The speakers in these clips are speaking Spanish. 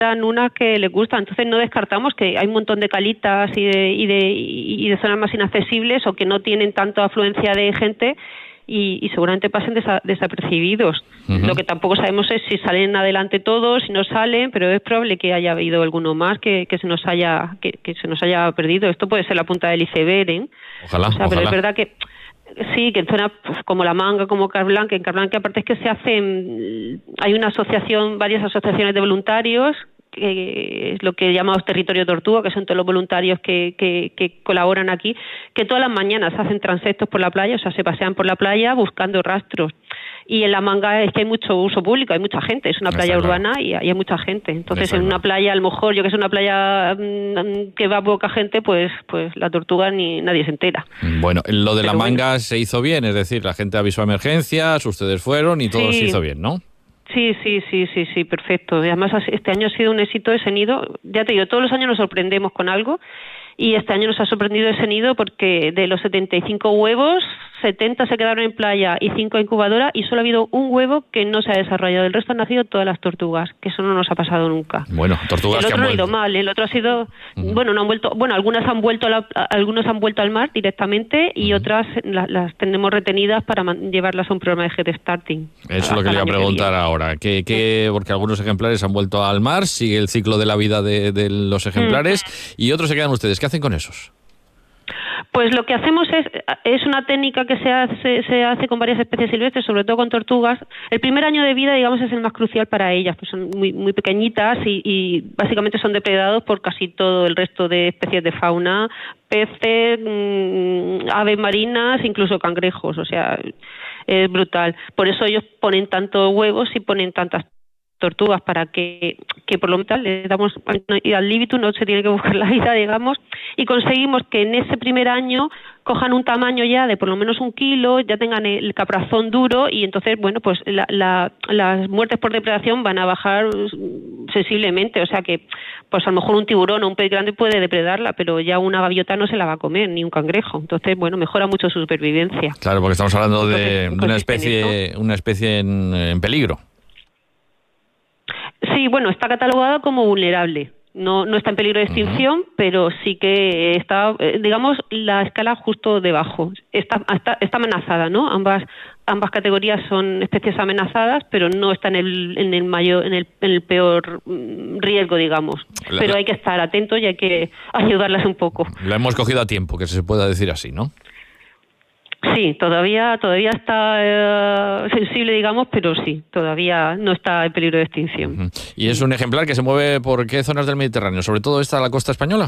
unas que les gustan. Entonces no descartamos que hay un montón de calitas y de zonas más inaccesibles o que no tienen tanta afluencia de gente y seguramente pasen desapercibidos. Lo que tampoco sabemos es si salen adelante todos, si no salen, pero es probable que haya habido alguno más que se nos haya perdido. Esto puede ser la punta del iceberg, ¿eh? Ojalá. Pero es verdad que sí, que en zonas pues, como La Manga, como Carlanque, en Carlanque aparte es que hay una asociación, varias asociaciones de voluntarios, que es lo que llamamos Territorio Tortuga, que son todos los voluntarios que colaboran aquí, que todas las mañanas hacen transectos por la playa, o sea, se pasean por la playa buscando rastros. Y en La Manga es que hay mucho uso público, hay mucha gente, es una playa urbana y hay mucha gente. Entonces en una playa, a lo mejor, yo que sé, una playa que va poca gente, pues la tortuga nadie se entera. Bueno, lo de La Manga se hizo bien, es decir, la gente avisó a emergencias, ustedes fueron y todo se hizo bien, ¿no? Sí, perfecto. Y además este año ha sido un éxito ese nido. Ya te digo, todos los años nos sorprendemos con algo y este año nos ha sorprendido ese nido porque de los 75 huevos, 70 se quedaron en playa y 5 en incubadora y solo ha habido un huevo que no se ha desarrollado. El resto han nacido todas las tortugas, que eso no nos ha pasado nunca. Bueno, tortugas que han vuelto. El otro no ha ido mal, el otro ha sido... Bueno, no han vuelto... Bueno, algunos han vuelto al mar directamente y otras las tenemos retenidas para llevarlas a un programa de Head Starting. Eso es lo que le iba a preguntar ahora. Porque algunos ejemplares han vuelto al mar, sigue el ciclo de la vida de los ejemplares y otros se quedan ustedes. ¿Qué hacen con esos? Pues lo que hacemos es una técnica que se hace con varias especies silvestres, sobre todo con tortugas. El primer año de vida, digamos, es el más crucial para ellas, pues son muy, muy pequeñitas y básicamente son depredados por casi todo el resto de especies de fauna, peces, aves marinas, incluso cangrejos, o sea, es brutal. Por eso ellos ponen tantos huevos y ponen tantas tortugas para que por lo menos le damos al libitum, no se tiene que buscar la vida, digamos, y conseguimos que en ese primer año cojan un tamaño ya de por lo menos 1 kilo, ya tengan el caparazón duro y entonces, bueno, pues las muertes por depredación van a bajar sensiblemente, o sea que pues a lo mejor un tiburón o un pez grande puede depredarla, pero ya una gaviota no se la va a comer, ni un cangrejo, entonces, bueno, mejora mucho su supervivencia. Claro, porque estamos hablando de una especie en peligro. Sí, bueno, está catalogada como vulnerable. No está en peligro de extinción, pero sí que está, digamos, la escala justo debajo. Está amenazada, ¿no? Ambas categorías son especies amenazadas, pero no está en el peor riesgo, digamos. Pero hay que estar atentos y hay que ayudarlas un poco. La hemos cogido a tiempo, que se pueda decir así, ¿no? Sí, todavía está sensible, digamos, pero sí, todavía no está en peligro de extinción. ¿Y es un ejemplar que se mueve por qué zonas del Mediterráneo? ¿Sobre todo esta, la costa española?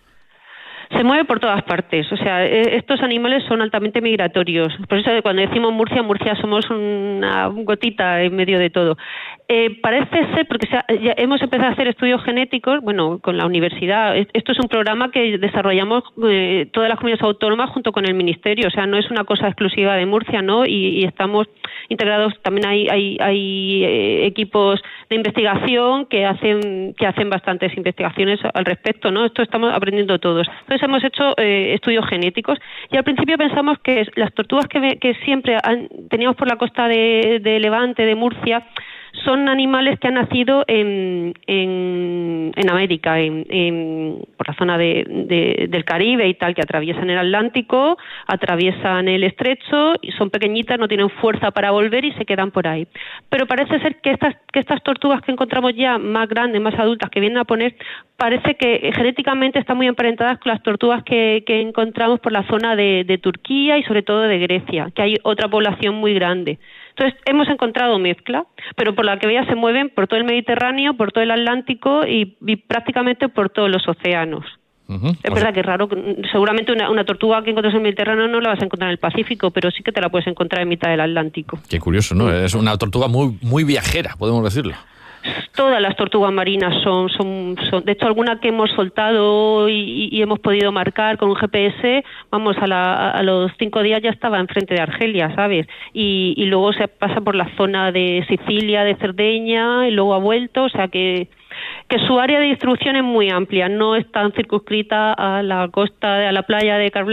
Se mueve por todas partes, o sea, estos animales son altamente migratorios. Por eso cuando decimos Murcia somos una gotita en medio de todo. Parece ser, porque ya hemos empezado a hacer estudios genéticos, bueno, con la universidad. Esto es un programa que desarrollamos todas las comunidades autónomas junto con el Ministerio, o sea, no es una cosa exclusiva de Murcia, ¿no? Y estamos integrados, también hay equipos de investigación que hacen bastantes investigaciones al respecto, ¿no? Esto estamos aprendiendo todos. Entonces hemos hecho estudios genéticos y al principio pensamos que las tortugas que siempre teníamos por la costa de Levante, de Murcia, son animales que han nacido en América, por la zona del Caribe y tal, que atraviesan el Atlántico, atraviesan el estrecho, y son pequeñitas, no tienen fuerza para volver y se quedan por ahí. Pero parece ser que estas tortugas que encontramos ya más grandes, más adultas, que vienen a poner, parece que genéticamente están muy emparentadas con las tortugas que encontramos por la zona de Turquía y sobre todo de Grecia, que hay otra población muy grande. Entonces, hemos encontrado mezcla, pero por la que veas se mueven por todo el Mediterráneo, por todo el Atlántico y prácticamente por todos los océanos. Es verdad que es raro, seguramente una tortuga que encuentras en el Mediterráneo no la vas a encontrar en el Pacífico, pero sí que te la puedes encontrar en mitad del Atlántico. Qué curioso, ¿no? Es una tortuga muy, muy viajera, podemos decirlo. Todas las tortugas marinas son de hecho alguna que hemos soltado y hemos podido marcar con un GPS, vamos, a los 5 días ya estaba enfrente de Argelia, ¿sabes? Y luego se pasa por la zona de Sicilia, de Cerdeña, y luego ha vuelto, o sea que su área de distribución es muy amplia, no es tan circunscrita a la costa, a la playa de Carlanque